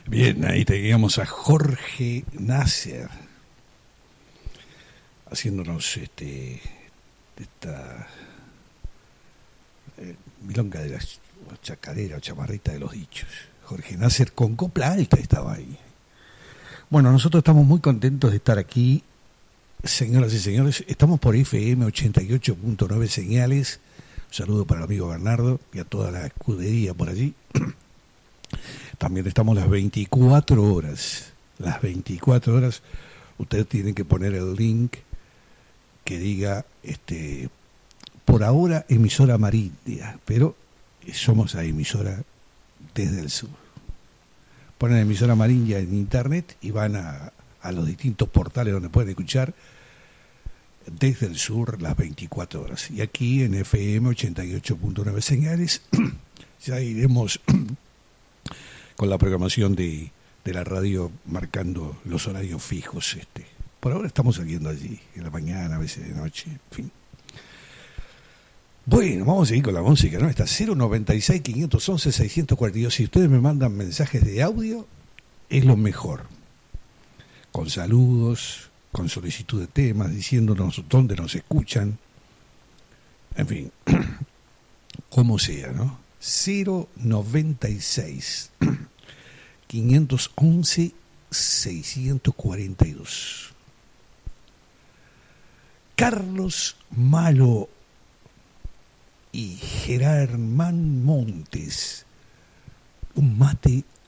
Bien, ahí teníamos a Jorge Nasser haciéndonos esta milonga de la chacarera o chamarrita de los dichos. Jorge Nasser con copla alta estaba ahí. Bueno, nosotros estamos muy contentos de estar aquí, señoras y señores. Estamos por FM 88.9 señales. Un saludo para el amigo Bernardo y a toda la escudería por allí. También estamos las 24 horas. Las 24 horas. Usted tiene que poner el link que diga, por ahora, emisora Marindia, pero somos la emisora desde el sur. Ponen emisora Marindia en internet y van a los distintos portales donde pueden escuchar desde el sur las 24 horas. Y aquí en FM 88.9 señales ya iremos con la programación de la radio marcando los horarios fijos. Por ahora estamos saliendo allí, en la mañana, a veces de noche, en fin. Bueno, vamos a seguir con la música, ¿no? Está 096-511-642. Si ustedes me mandan mensajes de audio, es lo mejor. Con saludos, con solicitud de temas, diciéndonos dónde nos escuchan. En fin, como sea, ¿no? 096-511-642. Carlos Malo y Germán Montes, un mate